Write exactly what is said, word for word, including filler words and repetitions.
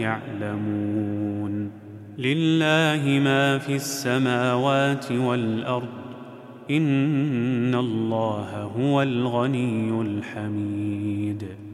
يعلمون. لله ما في السماوات والأرض إن الله هو الغني الحميد.